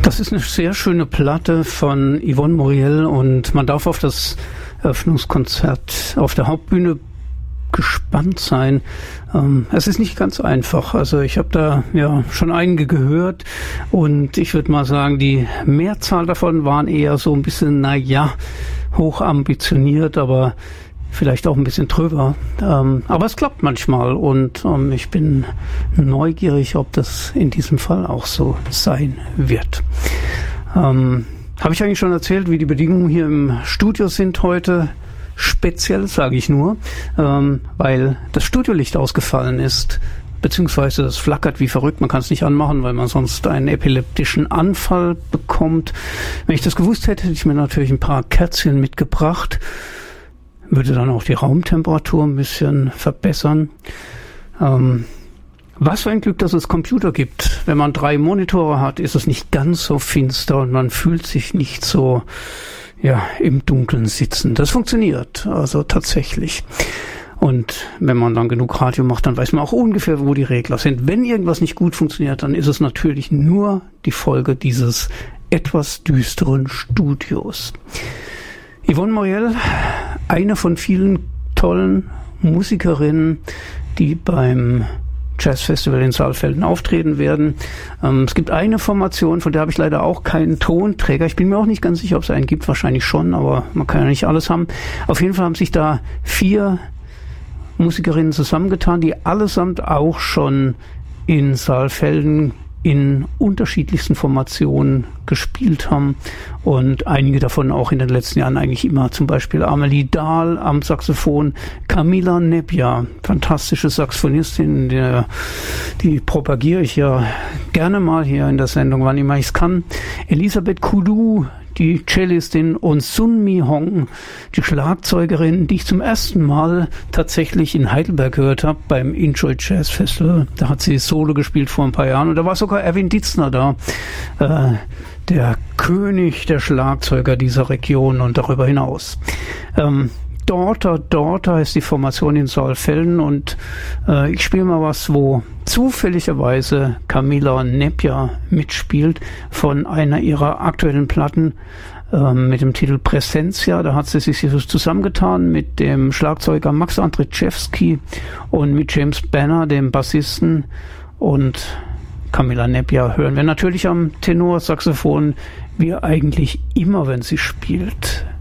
Das ist eine sehr schöne Platte von Yvonne Moriel und man darf auf das Eröffnungskonzert auf der Hauptbühne gespannt sein. Es ist nicht ganz einfach. Also ich habe da ja schon einige gehört und ich würde mal sagen, die Mehrzahl davon waren eher so ein bisschen, hoch ambitioniert, aber vielleicht auch ein bisschen drüber. Aber es klappt manchmal und ich bin neugierig, ob das in diesem Fall auch so sein wird. Habe ich eigentlich schon erzählt, wie die Bedingungen hier im Studio sind heute? Speziell, sage ich nur, weil das Studiolicht ausgefallen ist, beziehungsweise es flackert wie verrückt. Man kann es nicht anmachen, weil man sonst einen epileptischen Anfall bekommt. Wenn ich das gewusst hätte, hätte ich mir natürlich ein paar Kerzchen mitgebracht. Würde dann auch die Raumtemperatur ein bisschen verbessern. Was für ein Glück, dass es Computer gibt. Wenn man 3 Monitore hat, ist es nicht ganz so finster und man fühlt sich nicht so im Dunkeln sitzen. Das funktioniert also tatsächlich. Und wenn man dann genug Radio macht, dann weiß man auch ungefähr, wo die Regler sind. Wenn irgendwas nicht gut funktioniert, dann ist es natürlich nur die Folge dieses etwas düsteren Studios. Yvonne Moriel, eine von vielen tollen Musikerinnen, die beim Jazzfestival in Saalfelden auftreten werden. Es gibt eine Formation, von der habe ich leider auch keinen Tonträger. Ich bin mir auch nicht ganz sicher, ob es einen gibt, wahrscheinlich schon, aber man kann ja nicht alles haben. Auf jeden Fall haben sich da 4 Musikerinnen zusammengetan, die allesamt auch schon in Saalfelden in unterschiedlichsten Formationen gespielt haben und einige davon auch in den letzten Jahren eigentlich immer, zum Beispiel Amelie Dahl am Saxophon, Camilla Nebbia, fantastische Saxophonistin, die propagiere ich ja gerne mal hier in der Sendung, wann immer ich es kann. Elisabeth Kudu, die Cellistin, und Sun Mi Hong, die Schlagzeugerin, die ich zum ersten Mal tatsächlich in Heidelberg gehört habe beim Enjoy Jazz Festival. Da hat sie Solo gespielt vor ein paar Jahren und da war sogar Erwin Dietzner da, der König der Schlagzeuger dieser Region und darüber hinaus. Daughter ist die Formation in Saalfelden und ich spiele mal was, wo zufälligerweise Camilla Nebbia mitspielt von einer ihrer aktuellen Platten mit dem Titel Presentia. Da hat sie sich zusammengetan mit dem Schlagzeuger Max Andrzejewski und mit James Banner, dem Bassisten, und Camilla Nebbia hören wir natürlich am Tenorsaxophon, wie eigentlich immer, wenn sie spielt.